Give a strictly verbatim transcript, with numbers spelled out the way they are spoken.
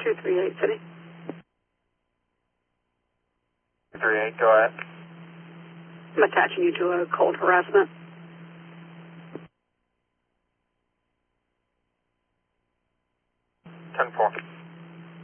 two three eight, City. two three eight, go ahead. I'm attaching you to a cold harassment. ten four.